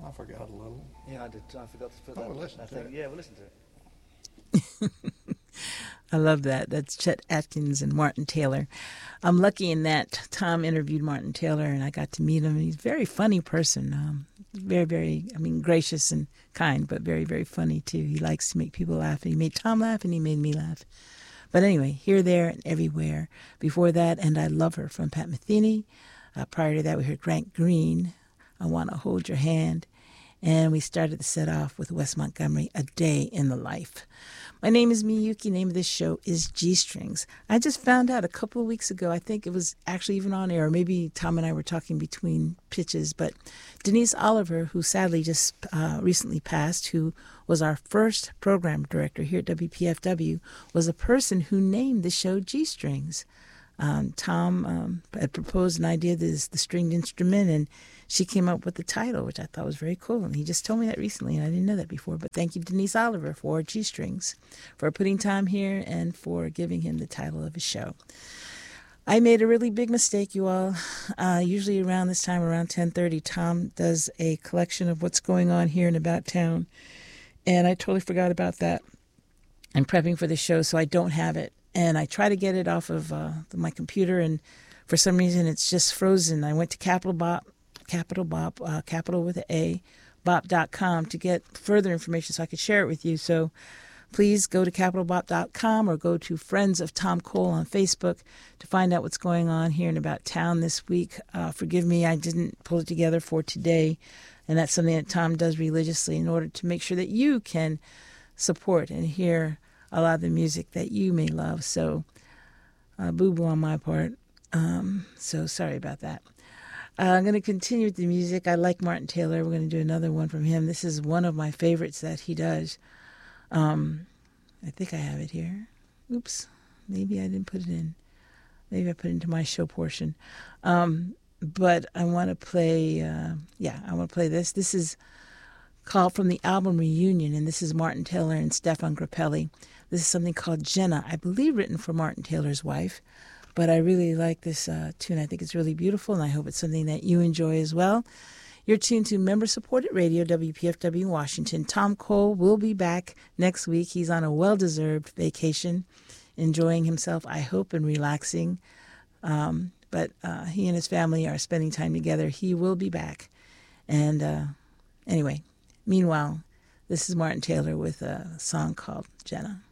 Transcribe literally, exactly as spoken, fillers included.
I forgot a little. Yeah, I did. I forgot to put Oh, that. we'll listen I to think, it. yeah, we'll listen to it. I love that. That's Chet Atkins and Martin Taylor. I'm lucky in that Tom interviewed Martin Taylor, and I got to meet him. He's a very funny person. Um, very, very, I mean, gracious and kind, but very, very funny, too. He likes to make people laugh. And he made Tom laugh, and he made me laugh. But anyway, Here, There, and Everywhere. Before that, And I Love Her from Pat Metheny. Uh, prior to that, we heard Grant Green, I Want to Hold Your Hand. And we started the set off with Wes Montgomery, A Day in the Life. My name is Miyuki. Name of this show is G-Strings. I just found out a couple of weeks ago, I think it was actually even on air, or maybe Tom and I were talking between pitches, but Denise Oliver, who sadly just uh, recently passed, who was our first program director here at W P F W, was the person who named the show G-Strings. Um, Tom um, had proposed an idea that is the stringed instrument, and she came up with the title, which I thought was very cool. And he just told me that recently, and I didn't know that before. But thank you, Denise Oliver, for G-Strings, for putting Tom here and for giving him the title of his show. I made a really big mistake, you all. Uh, usually around this time, around ten thirty, Tom does a collection of what's going on here and about town. And I totally forgot about that. I'm prepping for the show, so I don't have it. And I try to get it off of uh, my computer, and for some reason it's just frozen. I went to Capital Bop, Capital Bop, uh, Capital with an A, bop dot com to get further information so I could share it with you. So please go to capital bop dot com or go to Friends of Tom Cole on Facebook to find out what's going on here and about town this week. Uh, forgive me, I didn't pull it together for today, and that's something that Tom does religiously in order to make sure that you can support and hear a lot of the music that you may love. So, uh, boo-boo on my part. Um, so sorry about that. Uh, I'm going to continue with the music. I like Martin Taylor. We're going to do another one from him. This is one of my favorites that he does. Um, I think I have it here. Oops. Maybe I didn't put it in. Maybe I put it into my show portion. Um, but I want to play, uh, yeah, I want to play this. This is called from the album Reunion, and this is Martin Taylor and Stefan Grappelli. This is something called Jenna, I believe written for Martin Taylor's wife. But I really like this uh, tune. I think it's really beautiful, and I hope it's something that you enjoy as well. You're tuned to member-supported radio, W P F W Washington. Tom Cole will be back next week. He's on a well-deserved vacation, enjoying himself, I hope, and relaxing. Um, but uh, he and his family are spending time together. He will be back. And uh, anyway, meanwhile, this is Martin Taylor with a song called Jenna.